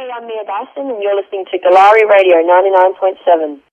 Hey, I'm Mia Dyson, and you're listening to Galari Radio 99.7.